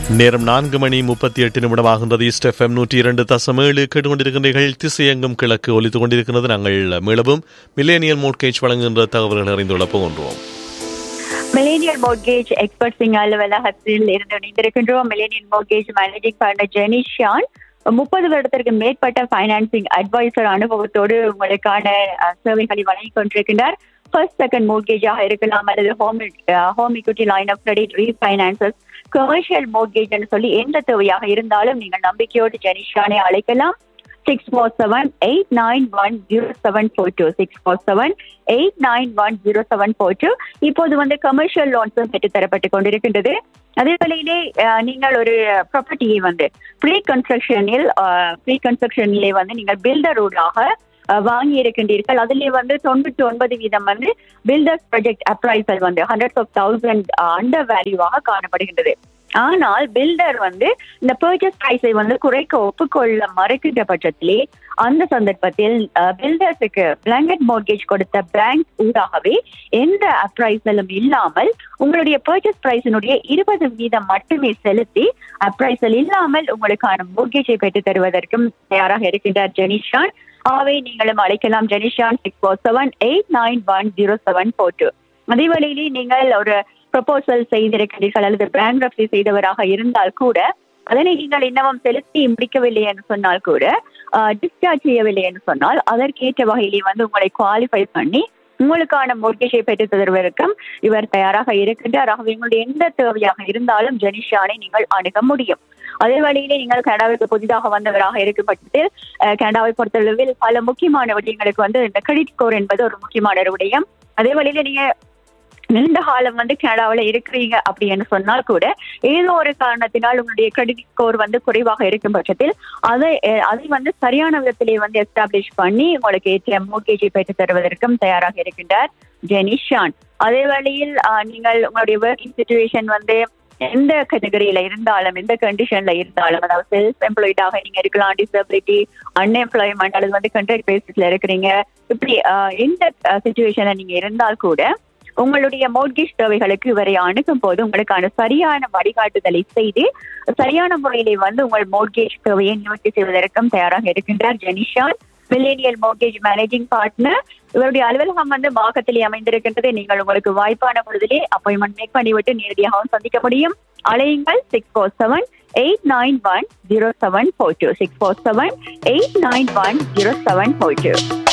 நேரம் 4:38 east FM 102.7 கேட்டுக்கொண்டிருக்கின்றீர்கள். திசையெங்கும் கிழக்கு ஒலித்துக் கொண்டிருக்கிறது. நாங்கள் மீளவும் மில்லேனியல் மோட்கேஜ் வழங்குகின்ற தகவல்கள் அறிந்துள்ள போகின்றோம். மில்லேனியல் மோட்கேஜ் எக்ஸ்பர்ட் சிங் அலுவலகத்தில் இருந்து இணைந்திருக்கின்றோம். மில்லேனியல் மோட்கேஜ் மேனேஜிங் பார்ட்னர் ஜெனிஷான் 30 வருடத்திற்கு மேற்பட்ட பைனான்சிங் அட்வைசர் அனுபவத்தோடு உங்களுக்கான சேவைகளை வழங்கிக் கொண்டிருக்கின்றார். ஃபர்ஸ்ட் செகண்ட் மோட்கேஜாக இருக்கலாம் அல்லது home equity line of credit refinances commercial mortgage என்று சொல்லி எந்த தேவையாக இருந்தாலும் நீங்கள் நம்பிக்கையோடு ஜெனிஷானை அழைக்கலாம். 647-891-0742 647-891-0742. இப்போது கமர்ஷியல் லோன்ஸும் பெற்றுத்தரப்பட்டுக் கொண்டிருக்கின்றது. அதே வேளையிலே நீங்கள் ஒரு ப்ராப்பர்ட்டியை ப்ரீ கன்ஸ்ட்ரக்ஷனிலே நீங்கள் பில்டரோடாக வாங்கி இருக்கின்றீர்கள். அதிலே 99% filters project appraisal hundreds of thousands under வேல்யூவாக காணப்படுகின்றது. ஆனால் பில்டர் இந்த பர்ச்சேஸ் பிரைஸை குறைக்க ஒப்புக்கொள்ள மறுக்கின்ற பட்சத்திலே அந்த சந்தர்ப்பத்தில் பில்டர்ஸுக்கு பிளாங்கெட் மோர்கேஜ் கொடுத்த பேங்க் ஊடாகவே எந்த அப்ரைசலும் இல்லாமல் உங்களுடைய பர்ச்சேஸ் பிரைஸினுடைய 20% மட்டுமே செலுத்தி அப்ரைசல் இல்லாமல் உங்களுக்கான மோர்கேஜை பெற்றுத் தருவதற்கும் தயாராக இருக்கின்றார் ஜெனிஷான். ஆகவே நீங்களும் அழைக்கலாம் ஜெனிஷான் 647-891-0742. அதே வேளையிலே நீங்கள் ஒரு ப்ரொபோசல் செய்திருக்கிறீர்கள் அல்லது பேங்க்ரப்சி செய்தவராக இருந்தால் கூட அதனை நீங்கள் இன்னமும் செலுத்தி முடிக்கவில்லை என்று சொன்னால் கூட டிஸ்சார்ஜ் செய்யவில்லை என்று சொன்னால் அதற்கேற்ற வகையிலே உங்களை குவாலிஃபை பண்ணி உங்களுக்கான மோர்கேஜை பெற்றுத் தருவதற்கும் இவர் தயாராக இருக்கின்றார். ஆகவே உங்களுடைய எந்த தேவையாக இருந்தாலும் ஜெனிஷானை நீங்கள் அணுக முடியும். அதே வழியிலே நீங்கள் கனடாவிற்கு புதிதாக வந்தவராக இருக்கும் பட்சத்தில் கனடாவை பொறுத்தளவில் பல முக்கியமான விடயங்களுக்கு இந்த கிரெடிட் ஸ்கோர் என்பது ஒரு முக்கியமான ஒரு விடயம். அதே வழியில நீங்க நீண்ட காலம் கனடாவில் இருக்கிறீங்க அப்படின்னு சொன்னால் கூட ஏதோ ஒரு காரணத்தினால் உங்களுடைய கிரெடிட் ஸ்கோர் குறைவாக இருக்கும் பட்சத்தில் அதை சரியான விதத்திலே எஸ்டாப்ளிஷ் பண்ணி உங்களுக்கு ஏற்ற மோர்கேஜை பெற்றுத் தருவதற்கும் தயாராக இருக்கின்றார் ஜெனிஷான். அதே வழியில் நீங்கள் உங்களுடைய ஒர்க்கிங் சிச்சுவேஷன் எந்த கேட்டகரியில இருந்தாலும் எந்த கண்டிஷன்ல இருந்தாலும், அதாவது செல்ஃப் எம்ப்ளாய்டாக நீங்க இருக்கலாம், டிசபிலிட்டி, அன்எம்ப்ளாய்மெண்ட் அல்லது கான்ட்ராக்ட் பேசிஸ்ல இருக்கிறீங்க, இப்படி எந்த சிச்சுவேஷன்ல நீங்க இருந்தால் கூட உங்களுடைய மோர்கேஜ் தேவைகளுக்கு இவரை அணுகும் போது உங்களுக்கான சரியான வழிகாட்டுதலை செய்து சரியான முறையிலே உங்கள் மோர்கேஜ் தேவையை நிவர்த்தி செய்வதற்கும் தயாராக இருக்கின்றார் ஜெனிஷான், மில்லேனியல் மோர்கேஜ் மேனேஜிங் பார்ட்னர். இவருடைய அலுவலகம் மாகத்திலே அமைந்திருக்கின்றது. நீங்கள் உங்களுக்கு வாய்ப்பான பொழுதிலே அப்பாயின்மெண்ட் மேக் பண்ணிவிட்டு நேரடியாகவும் சந்திக்க முடியும். அழையுங்கள் 647-891-0742 647-891-0742.